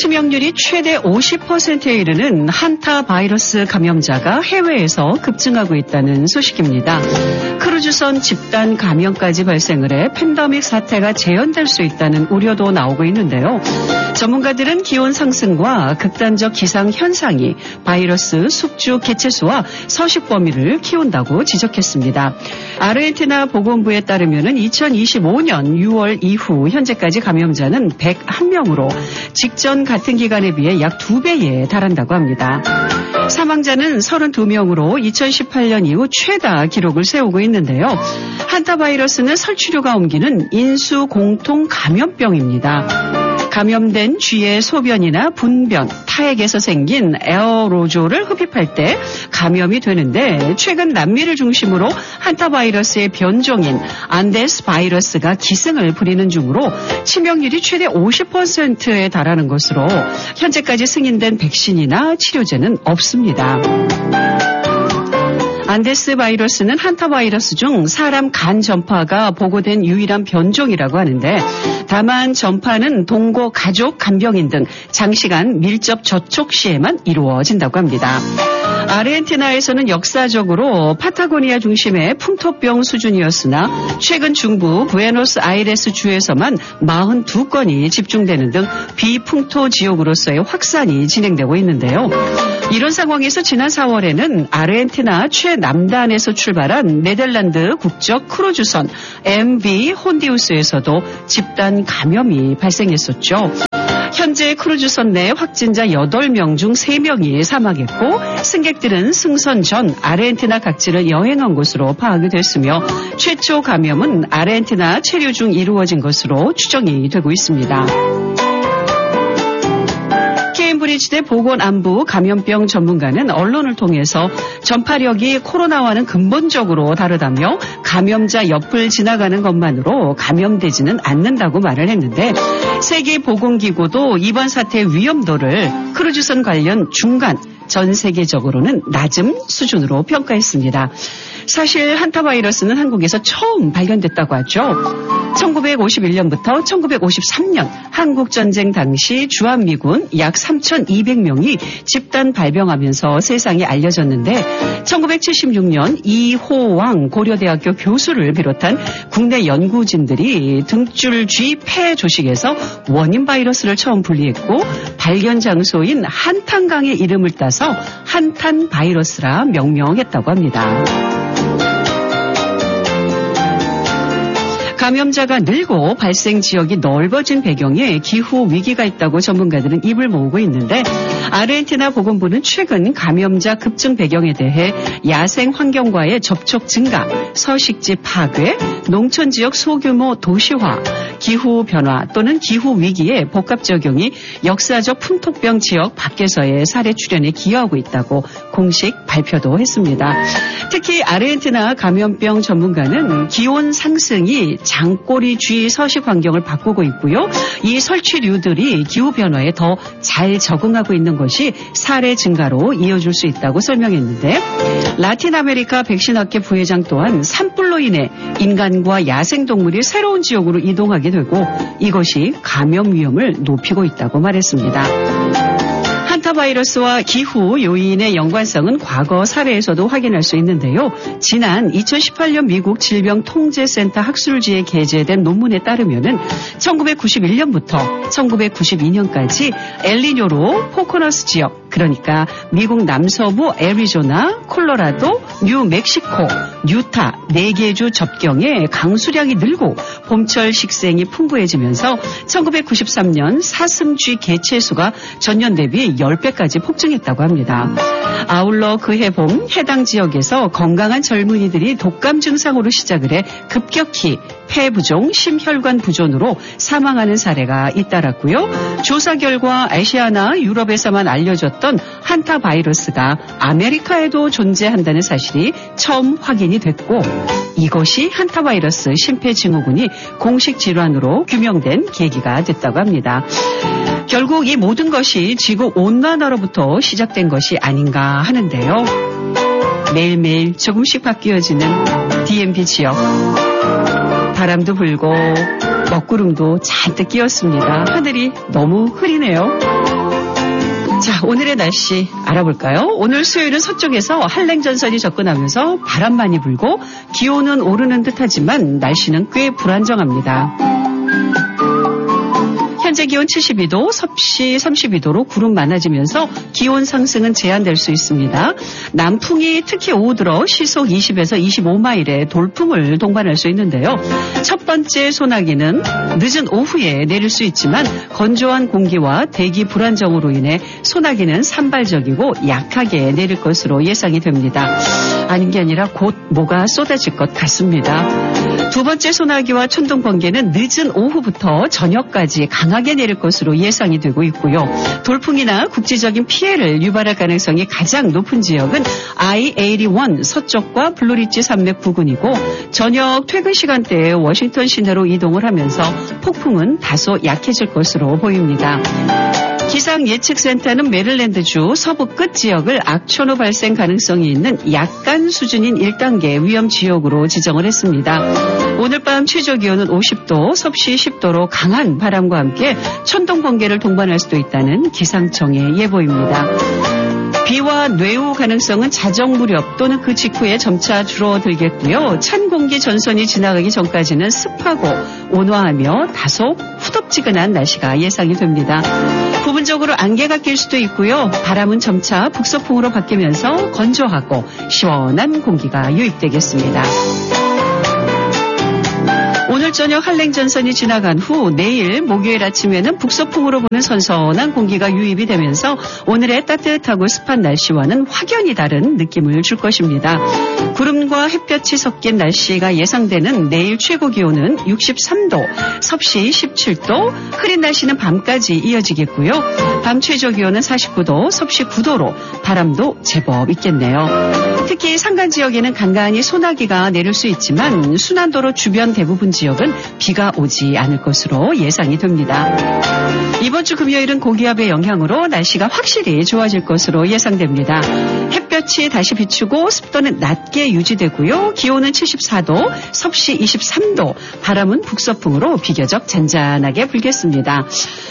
치명률이 최대 50%에 이르는 한타 바이러스 감염자가 해외에서 급증하고 있다는 소식입니다. 크루즈선 집단 감염까지 발생을 해 팬데믹 사태가 재현될 수 있다는 우려도 나오고 있는데요. 전문가들은 기온 상승과 극단적 기상 현상이 바이러스 숙주 개체수와 서식 범위를 키운다고 지적했습니다. 아르헨티나 보건부에 따르면 2025년 6월 이후 현재까지 감염자는 101명으로 직전 같은 기간에 비해 약 2배에 달한다고 합니다. 사망자는 32명으로 2018년 이후 최다 기록을 세우고 있는데요. 한타 바이러스는 설치류가 옮기는 인수 공통 감염병입니다. 감염된 쥐의 소변이나 분변, 타액에서 생긴 에어로졸을 흡입할 때 감염이 되는데 최근 남미를 중심으로 한타 바이러스의 변종인 안데스 바이러스가 기승을 부리는 중으로 치명률이 최대 50%에 달하는 것으로 현재까지 승인된 백신이나 치료제는 없습니다. 안데스 바이러스는 한타 바이러스 중 사람 간 전파가 보고된 유일한 변종이라고 하는데 다만 전파는 동거 가족 간병인 등 장시간 밀접 접촉 시에만 이루어진다고 합니다. 아르헨티나에서는 역사적으로 파타고니아 중심의 풍토병 수준이었으나 최근 중부 부에노스아이레스 주에서만 42건이 집중되는 등 비풍토 지역으로서의 확산이 진행되고 있는데요. 이런 상황에서 지난 4월에는 아르헨티나 최남단에서 출발한 네덜란드 국적 크루즈선 MV 혼디우스에서도 집단 감염이 발생했었죠. 현재 크루즈선 내 확진자 8명 중 3명이 사망했고 승객들은 승선 전 아르헨티나 각지를 여행한 것으로 파악이 됐으며 최초 감염은 아르헨티나 체류 중 이루어진 것으로 추정이 되고 있습니다. 케임브리지대 보건안부 감염병 전문가는 언론을 통해서 전파력이 코로나와는 근본적으로 다르다며 감염자 옆을 지나가는 것만으로 감염되지는 않는다고 말을 했는데 세계보건기구도 이번 사태의 위험도를 크루즈선 관련 중간, 전 세계적으로는 낮은 수준으로 평가했습니다. 사실 한타 바이러스는 한국에서 처음 발견됐다고 하죠. 1951년부터 1953년 한국전쟁 당시 주한미군 약 3,200명이 집단 발병하면서 세상에 알려졌는데 1976년 이호왕 고려대학교 교수를 비롯한 국내 연구진들이 등줄쥐 폐 조직에서 원인 바이러스를 처음 분리했고 발견 장소인 한탄강의 이름을 따서 한탄 바이러스라 명명했다고 합니다. 감염자가 늘고 발생 지역이 넓어진 배경에 기후 위기가 있다고 전문가들은 입을 모으고 있는데 아르헨티나 보건부는 최근 감염자 급증 배경에 대해 야생 환경과의 접촉 증가, 서식지 파괴, 농촌 지역 소규모 도시화, 기후 변화 또는 기후 위기의 복합 적용이 역사적 풍토병 지역 밖에서의 사례 출현에 기여하고 있다고 공식 발표도 했습니다. 특히 아르헨티나 감염병 전문가는 기온 상승이 장꼬리 쥐 서식 환경을 바꾸고 있고요. 이 설치류들이 기후변화에 더 잘 적응하고 있는 것이 사례 증가로 이어질 수 있다고 설명했는데 라틴 아메리카 백신학회 부회장 또한 산불로 인해 인간과 야생동물이 새로운 지역으로 이동하게 되고 이것이 감염 위험을 높이고 있다고 말했습니다. 한타 바이러스와 기후 요인의 연관성은 과거 사례에서도 확인할 수 있는데요. 지난 2018년 미국 질병통제센터 학술지에 게재된 논문에 따르면 1991년부터 1992년까지 엘니뇨로 포코너스 지역, 그러니까 미국 남서부 애리조나, 콜로라도, 뉴멕시코, 유타 4개 주 접경에 강수량이 늘고 봄철 식생이 풍부해지면서 1993년 사슴쥐 개체수가 전년 대비 10배까지 폭증했다고 합니다. 아울러 그해 봄 해당 지역에서 건강한 젊은이들이 독감 증상으로 시작을 해 급격히 폐부종, 심혈관 부종으로 사망하는 사례가 잇따랐고요. 조사 결과 아시아나 유럽에서만 알려졌던 한타 바이러스가 아메리카에도 존재한다는 사실이 처음 확인이 됐고 이것이 한타 바이러스 심폐증후군이 공식 질환으로 규명된 계기가 됐다고 합니다. 결국 이 모든 것이 지구 온난화로부터 시작된 것이 아닌가 하는데요. 매일매일 조금씩 바뀌어지는 DMB 지역. 바람도 불고 먹구름도 잔뜩 끼었습니다. 하늘이 너무 흐리네요. 자, 오늘의 날씨 알아볼까요? 오늘 수요일은 서쪽에서 한랭전선이 접근하면서 바람 많이 불고 기온은 오르는 듯하지만 날씨는 꽤 불안정합니다. 현재 기온 72도, 섭씨 32도로 구름 많아지면서 기온 상승은 제한될 수 있습니다. 남풍이 특히 오후 들어 시속 20에서 25마일의 돌풍을 동반할 수 있는데요. 첫 번째 소나기는 늦은 오후에 내릴 수 있지만 건조한 공기와 대기 불안정으로 인해 소나기는 산발적이고 약하게 내릴 것으로 예상이 됩니다. 아닌 게 아니라 곧 뭐가 쏟아질 것 같습니다. 두 번째 소나기와 천둥 번개는 늦은 오후부터 저녁까지 강하게 내릴 것으로 예상이 되고 있고요. 돌풍이나 국지적인 피해를 유발할 가능성이 가장 높은 지역은 I-81 서쪽과 블루리지 산맥 부근이고 저녁 퇴근 시간대에 워싱턴 시내로 이동을 하면서 폭풍은 다소 약해질 것으로 보입니다. 기상예측센터는 메릴랜드주 서부 끝 지역을 악천후 발생 가능성이 있는 약간 수준인 1단계 위험 지역으로 지정을 했습니다. 오늘 밤 최저 기온은 50도, 섭씨 10도로 강한 바람과 함께 천둥 번개를 동반할 수도 있다는 기상청의 예보입니다. 비와 뇌우 가능성은 자정 무렵 또는 그 직후에 점차 줄어들겠고요. 찬 공기 전선이 지나가기 전까지는 습하고 온화하며 다소 후덥지근한 날씨가 예상이 됩니다. 부분적으로 안개가 낄 수도 있고요. 바람은 점차 북서풍으로 바뀌면서 건조하고 시원한 공기가 유입되겠습니다. 오늘 저녁 한랭전선이 지나간 후 내일 목요일 아침에는 북서풍으로 부는 선선한 공기가 유입이 되면서 오늘의 따뜻하고 습한 날씨와는 확연히 다른 느낌을 줄 것입니다. 구름과 햇볕이 섞인 날씨가 예상되는 내일 최고 기온은 63도, 섭씨 17도, 흐린 날씨는 밤까지 이어지겠고요. 밤 최저 기온은 49도, 섭씨 9도로 바람도 제법 있겠네요. 특히 산간 지역에는 간간히 소나기가 내릴 수 있지만 순환도로 주변 대부분 지역은 비가 오지 않을 것으로 예상이 됩니다. 이번 주 금요일은 고기압의 영향으로 날씨가 확실히 좋아질 것으로 예상됩니다. 햇볕이 다시 비추고 습도는 낮게 유지되고요. 기온은 74도, 섭씨 23도, 바람은 북서풍으로 비교적 잔잔하게 불겠습니다.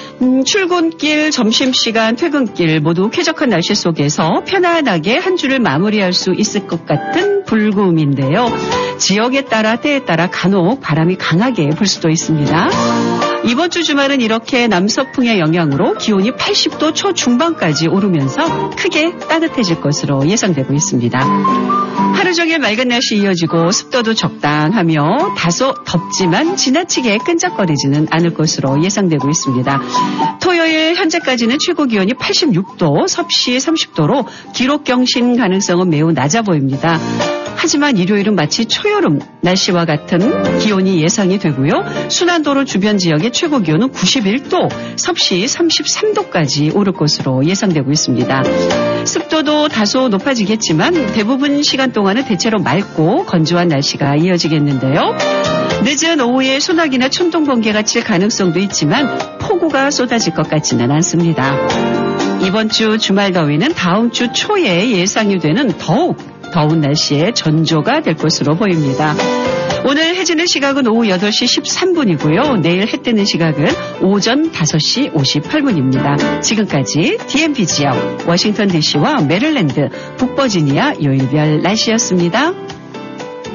출근길, 점심시간, 퇴근길 모두 쾌적한 날씨 속에서 편안하게 한 주를 마무리할 수 있을 것 같은 불금인데요. 지역에 따라 때에 따라 간혹 바람이 강하게 불 수도 있습니다. 이번 주 주말은 이렇게 남서풍의 영향으로 기온이 80도 초중반까지 오르면서 크게 따뜻해질 것으로 예상되고 있습니다. 하루 종일 맑은 날씨 이어지고 습도도 적당하며 다소 덥지만 지나치게 끈적거리지는 않을 것으로 예상되고 있습니다. 토요일 현재까지는 최고 기온이 86도, 섭씨 30도로 기록 경신 가능성은 매우 낮아 보입니다. 하지만 일요일은 마치 초여름 날씨와 같은 기온이 예상이 되고요. 순환도로 주변 지역의 최고 기온은 91도, 섭씨 33도까지 오를 것으로 예상되고 있습니다. 습도도 다소 높아지겠지만 대부분 시간 동안은 대체로 맑고 건조한 날씨가 이어지겠는데요. 늦은 오후에 소나기나 천둥 번개가 칠 가능성도 있지만 폭우가 쏟아질 것 같지는 않습니다. 이번 주 주말 더위는 다음 주 초에 예상이 되는 더욱 더운 날씨의 전조가 될 것으로 보입니다. 오늘 해 지는 시각은 오후 8시 13분이고요. 내일 해 뜨는 시각은 오전 5시 58분입니다. 지금까지 DMV 지역, 워싱턴 DC와 메릴랜드, 북버지니아 요일별 날씨였습니다.